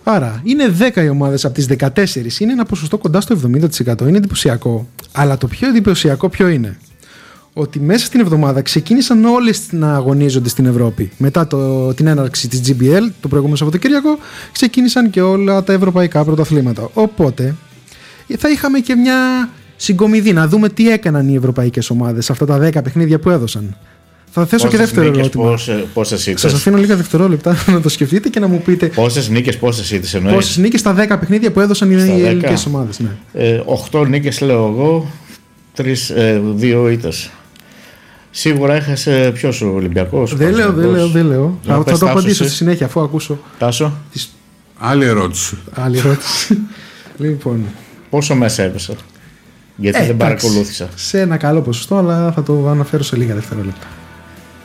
Άρα είναι 10 οι ομάδες από τις 14. Είναι ένα ποσοστό κοντά στο 70%. Είναι εντυπωσιακό. Αλλά το πιο εντυπωσιακό ποιο είναι? Ότι μέσα στην εβδομάδα ξεκίνησαν όλες να αγωνίζονται στην Ευρώπη. Μετά την έναρξη της GBL, το προηγούμενο Σαββατοκύριακο, ξεκίνησαν και όλα τα ευρωπαϊκά πρωταθλήματα. Οπότε θα είχαμε και μια συγκομιδή να δούμε τι έκαναν οι ευρωπαϊκές ομάδες αυτά τα 10 παιχνίδια που έδωσαν. Θα θέσω και δεύτερο ερώτημα. Πόσες ήττες? Σας αφήνω λίγα δευτερόλεπτα να το σκεφτείτε και να μου πείτε. Πόσες νίκες, πόσες ήττες εννοείς? Πόσες νίκες στα 10 παιχνίδια που έδωσαν οι ελληνικές ομάδες. Ναι. 8 νίκες λέω εγώ, 2 ήττες. Σίγουρα έχασε ποιος ο Ολυμπιακός? Δεν λέω. Θα το απαντήσω στη συνέχεια αφού ακούσω. Τάσο. Άλλη ερώτηση. Λοιπόν. Πόσο μέσα έπεσα? Γιατί δεν παρακολούθησα. Σε ένα καλό ποσοστό, αλλά θα το αναφέρω σε λίγα δευτερόλεπτα.